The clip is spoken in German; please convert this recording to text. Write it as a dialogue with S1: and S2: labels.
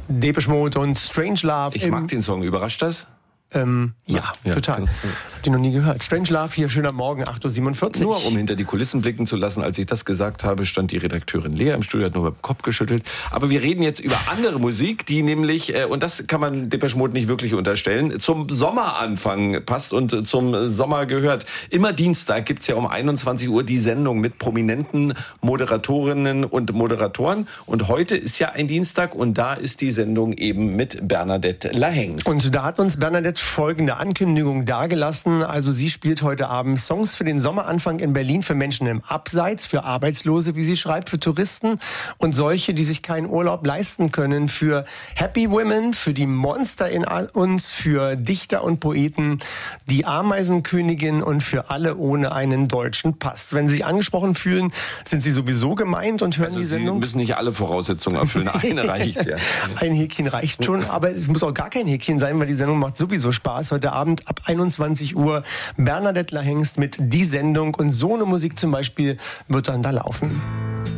S1: Depeche Mode und Strange Love.
S2: Ich mag den Song. Überrascht das?
S1: Ja, total. Hab die noch nie gehört. Strange Love, hier schöner Morgen, 8.47 Uhr.
S2: Nur um hinter die Kulissen blicken zu lassen, als ich das gesagt habe, stand die Redakteurin Lea im Studio, hat nur mit dem Kopf geschüttelt. Aber wir reden jetzt über andere Musik, die nämlich, und das kann man Depeche Mode nicht wirklich unterstellen, zum Sommeranfang passt und zum Sommer gehört. Immer Dienstag gibt's ja um 21 Uhr die Sendung mit prominenten Moderatorinnen und Moderatoren. Und heute ist ja ein Dienstag und da ist die Sendung eben mit Bernadette Lahengst.
S1: Und da hat uns Bernadette folgende Ankündigung dargelassen. Also sie spielt heute Abend Songs für den Sommeranfang in Berlin für Menschen im Abseits, für Arbeitslose, wie sie schreibt, für Touristen und solche, die sich keinen Urlaub leisten können, für Happy Women, für die Monster in uns, für Dichter und Poeten, die Ameisenkönigin und für alle ohne einen deutschen Pass. Wenn Sie sich angesprochen fühlen, sind Sie sowieso gemeint und hören die Sendung.
S2: Sie müssen nicht alle Voraussetzungen erfüllen. Eine reicht ja.
S1: Ein Häkchen reicht schon, aber es muss auch gar kein Häkchen sein, weil die Sendung macht sowieso Spaß. Heute Abend ab 21 Uhr Bernadette Lahengst mit Die Sendung und so eine Musik zum Beispiel wird dann da laufen.